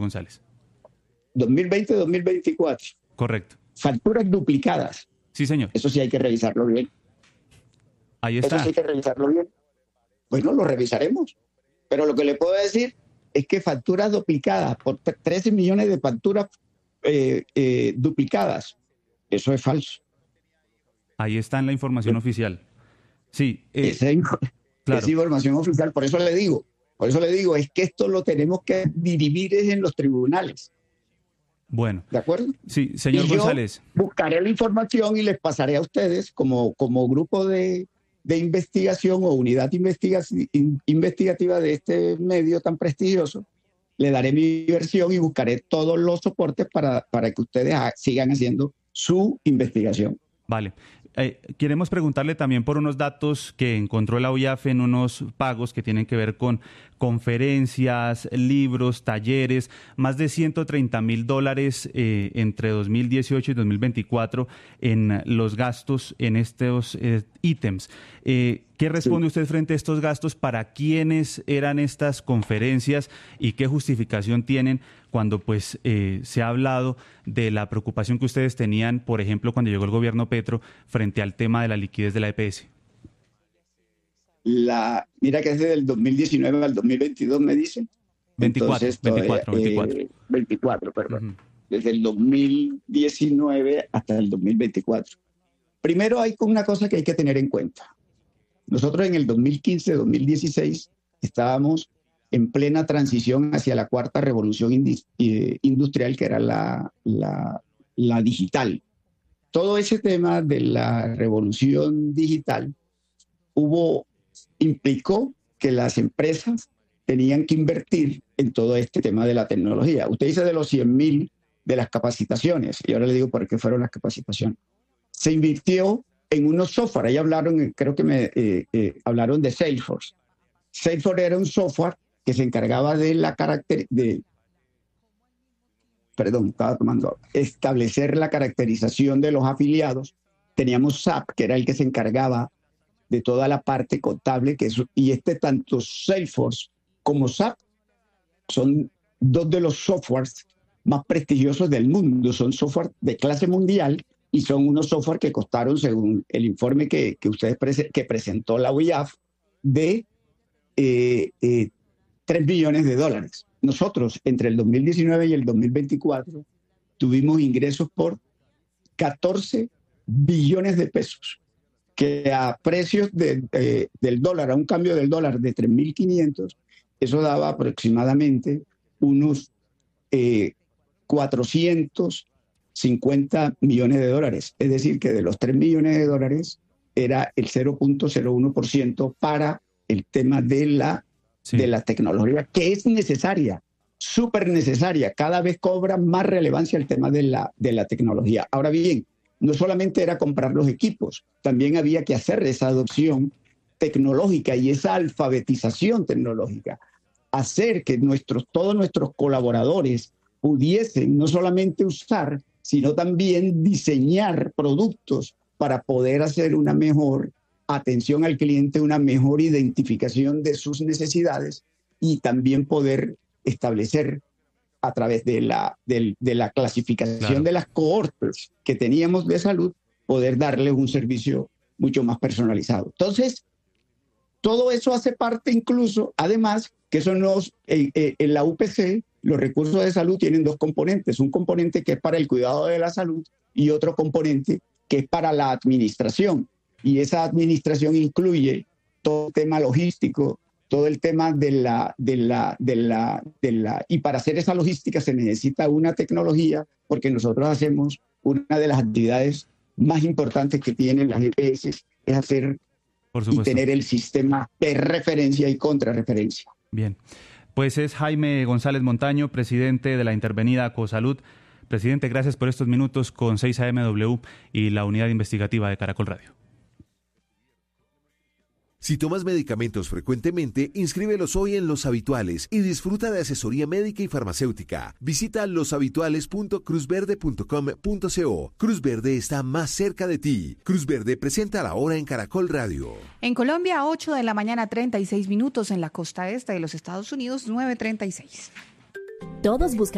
González. 2020-2024. Correcto. Facturas duplicadas. Sí, señor. Eso sí hay que revisarlo bien. Ahí está. Eso sí hay que revisarlo bien. Bueno, lo revisaremos. Pero lo que le puedo decir es que facturas duplicadas, por 13 millones de facturas duplicadas, eso es falso. Ahí está en la información oficial. Sí, claro. Esa información oficial, por eso le digo, es que esto lo tenemos que dirimir en los tribunales. Bueno. ¿De acuerdo? Sí, señor González. Yo buscaré la información y les pasaré a ustedes como grupo de investigación o unidad investigativa de este medio tan prestigioso. Le daré mi versión y buscaré todos los soportes para que ustedes sigan haciendo su investigación. Vale. Queremos preguntarle también por unos datos que encontró la OIAF en unos pagos que tienen que ver con conferencias, libros, talleres, más de $130,000 entre 2018 y 2024 en los gastos en estos ítems. ¿Qué responde usted frente a estos gastos? ¿Para quiénes eran estas conferencias y qué justificación tienen cuando pues se ha hablado de la preocupación que ustedes tenían, por ejemplo, cuando llegó el gobierno Petro frente al tema de la liquidez de la EPS? Mira que es desde el 2019 al 2022, me dicen. 24, Entonces, 24, perdón. Desde el 2019 hasta el 2024. Primero hay una cosa que hay que tener en cuenta. Nosotros en el 2015-2016 estábamos en plena transición hacia la cuarta revolución industrial, que era la digital. Todo ese tema de la revolución digital implicó que las empresas tenían que invertir en todo este tema de la tecnología. Usted dice de los 100,000 de las capacitaciones, y ahora le digo por qué fueron las capacitaciones. Se invirtió en unos software, ahí hablaron, creo que hablaron de Salesforce. Salesforce era un software que se encargaba de establecer la caracterización de los afiliados. Teníamos SAP, que era el que se encargaba de toda la parte contable, y tanto Salesforce como SAP son dos de los softwares más prestigiosos del mundo, son software de clase mundial y son unos software que costaron, según el informe que presentó la OIAF, de $3 billones. Nosotros, entre el 2019 y el 2024, tuvimos ingresos por 14 billones de pesos, que a precios del dólar, a un cambio del dólar de 3.500, eso daba aproximadamente unos 450 millones de dólares. Es decir, que de los 3 millones de dólares era el 0.01% para el tema de la tecnología, que es necesaria, súper necesaria. Cada vez cobra más relevancia el tema de la tecnología. Ahora bien, no solamente era comprar los equipos, también había que hacer esa adopción tecnológica y esa alfabetización tecnológica. Hacer que todos nuestros colaboradores pudiesen no solamente usar, sino también diseñar productos para poder hacer una mejor atención al cliente, una mejor identificación de sus necesidades y también poder establecer a través de la clasificación de las cohortes que teníamos de salud, poder darles un servicio mucho más personalizado. Entonces, todo eso hace parte incluso, además, que en la UPC, los recursos de salud tienen dos componentes. Un componente que es para el cuidado de la salud y otro componente que es para la administración. Y esa administración incluye todo el tema logístico, todo el tema y para hacer esa logística se necesita una tecnología, porque nosotros hacemos una de las actividades más importantes que tienen las EPS, es hacer y tener el sistema de referencia y contrarreferencia. Bien, pues es Jaime González Montaño, presidente de la intervenida Cosalud. Presidente, gracias por estos minutos con 6AMW y la unidad investigativa de Caracol Radio. Si tomas medicamentos frecuentemente, inscríbelos hoy en Los Habituales y disfruta de asesoría médica y farmacéutica. Visita loshabituales.cruzverde.com.co. Cruz Verde está más cerca de ti. Cruz Verde presenta la hora en Caracol Radio. En Colombia, 8 de la mañana, 36 minutos. En la costa este de los Estados Unidos, 9:36. Todos buscan